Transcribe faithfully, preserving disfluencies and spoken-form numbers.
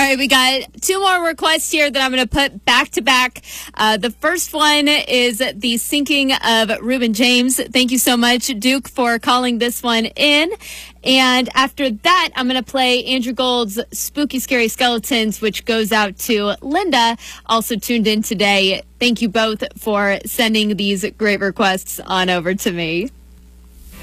right, we got two more requests here that I'm going to put back to back. Uh, the first one is the sinking of Reuben James. Thank you so much, Duke, for calling this one in. And after that, I'm going to play Andrew Gold's Spooky Scary Skeletons, which goes out to Linda, also tuned in today. Thank you both for sending these great requests on over to me.